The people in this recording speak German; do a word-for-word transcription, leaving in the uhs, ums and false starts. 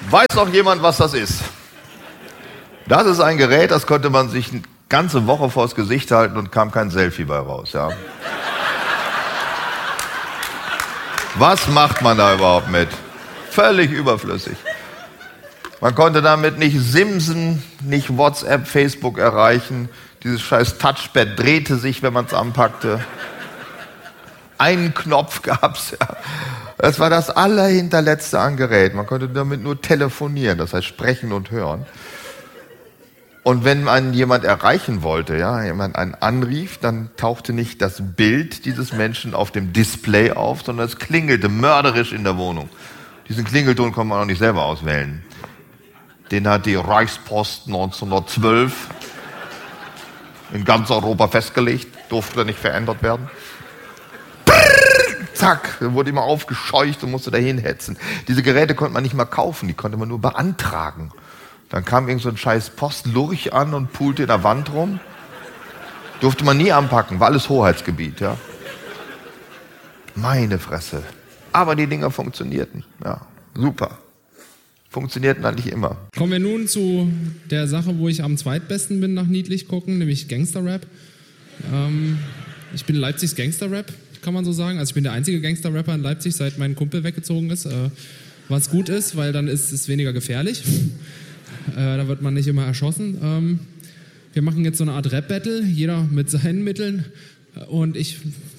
Weiß noch jemand, was das ist? Das ist ein Gerät, das konnte man sich eine ganze Woche vors Gesicht halten und kam kein Selfie bei raus. Ja. Was macht man da überhaupt mit? Völlig überflüssig. Man konnte damit nicht simsen, nicht WhatsApp, Facebook erreichen. Dieses scheiß Touchpad drehte sich, wenn man es anpackte. Einen Knopf gab's. Ja. Das war das allerhinterletzte an Gerät. Man konnte damit nur telefonieren, das heißt sprechen und hören. Und wenn man jemand erreichen wollte, ja, jemand einen anrief, dann tauchte nicht das Bild dieses Menschen auf dem Display auf, sondern es klingelte mörderisch in der Wohnung. Diesen Klingelton konnte man auch nicht selber auswählen. Den hat die Reichspost neunzehnhundertzwölf in ganz Europa festgelegt, durfte nicht verändert werden. Zack, dann wurde immer aufgescheucht und musste dahin hetzen. Diese Geräte konnte man nicht mal kaufen, die konnte man nur beantragen. Dann kam irgend so ein scheiß Postlurch an und pulte in der Wand rum. Durfte man nie anpacken, war alles Hoheitsgebiet, ja. Meine Fresse. Aber die Dinger funktionierten, ja, super. Funktionierten eigentlich immer. Kommen wir nun zu der Sache, wo ich am zweitbesten bin nach niedlich gucken, nämlich Gangster-Rap. Ähm, ich bin Leipzigs Gangster-Rap, kann man so sagen. Also ich bin der einzige Gangster-Rapper in Leipzig, seit mein Kumpel weggezogen ist. Äh, was gut ist, weil dann ist es weniger gefährlich. äh, da wird man nicht immer erschossen. Ähm, wir machen jetzt so eine Art Rap-Battle, jeder mit seinen Mitteln. Und ich